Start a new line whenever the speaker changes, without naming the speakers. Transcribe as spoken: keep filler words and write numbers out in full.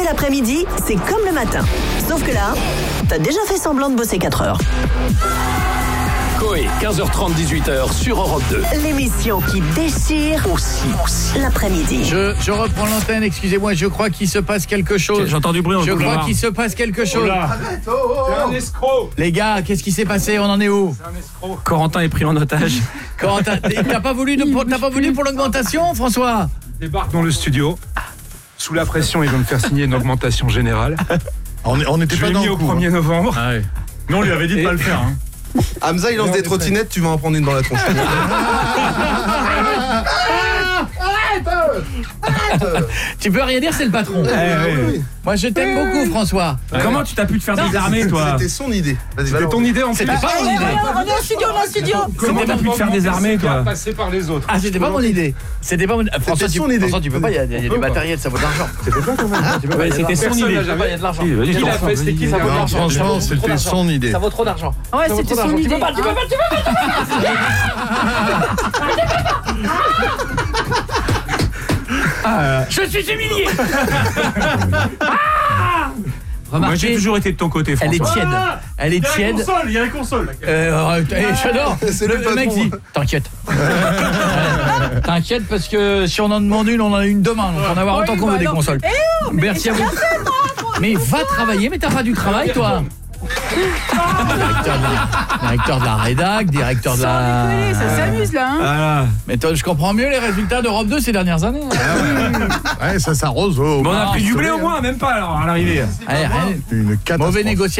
l'après-midi, c'est comme le matin. Sauf que là, t'as déjà fait semblant de bosser quatre heures.
Coé, quinze heures trente, dix-huit heures sur Europe deux.
L'émission qui déchire aussi, aussi. l'après-midi.
Je, je reprends l'antenne, excusez-moi, je crois qu'il se passe quelque chose.
J'ai entendu bruit.
Je crois qu'il se passe quelque chose.
Arrête, oh, oh, oh. C'est un escroc.
Les gars, qu'est-ce qui s'est passé? On en est où?
C'est un escroc.
Corentin est pris en otage.
Corentin, t'as pas voulu de, pour, t'as pas voulu pour l'augmentation, François?
Débarque dans le studio. Sous la pression, ils vont me faire signer une augmentation générale.
On, on était
Je
pas
l'ai
dans
mis
le
au
coup,
premier
hein.
novembre.
Ah ouais.
Mais on lui avait dit de
Et-
pas le faire. Hein.
Hamza il lance
Non,
des
mais
trottinettes, tu vas en prendre une dans la tronche.
Tu peux rien dire, c'est le patron.
oui.
Moi, je t'aime beaucoup, François.
Comment tu t'as pu te faire désarmer, toi?
C'était son idée. Vas-y,
C'était
balance.
ton idée en plus.
C'était pas mon idée.
On est au studio, on est au studio.
Comment t'as pu te faire désarmer, toi?
Passer par les autres.
Ah, c'était pas mon idée. C'était pas mon... François, tu...
son idée.
François, tu peux pas, il y a, il y a du matériel, ça vaut de l'argent.
Ouais, c'était son
Personne
idée.
n'a jamais-
Il y a de l'argent.
Si, vas-y,
Qui
je
l'a
t'en
fait?
prie.
C'était qui? Ça vaut de
Non,
l'argent.
franchement, c'était son idée.
Ça vaut trop d'argent.
Ouais,
Ça vaut
c'était
trop
son
d'argent. Tu
idée.
peux pas, tu peux pas, tu peux pas. Je suis humilié.
Moi, j'ai
Remarquez,
toujours été de ton côté,
elle est
François.
tiède. Elle est tiède.
il y a la console.
Euh, eh, j'adore.
C'est
Le,
le
le mec
patron.
dit, t'inquiète. Ouais. T'inquiète parce que si on en demande une, on en a une demain. Donc on va avoir autant qu'on veut des consoles. Merci à vous. Mais va travailler, mais t'as pas du travail, toi. Directeur de la, directeur de la rédac, directeur de la...
Ça s'amuse là, hein.
Voilà.
Mais toi, je comprends mieux les résultats d'Europe deux ces dernières années.
Ouais, ça s'arrose. Oh,
Bon, on a pris du blé au moins, même pas alors à l'arrivée.
Allez, allez.
Une catastrophe.
Mauvais négociateur.